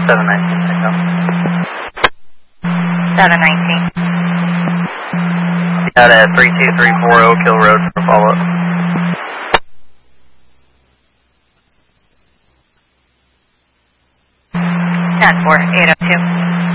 719, Echo. 719. Out at 3234 Oak Hill Road for follow-up. 10-4, 802.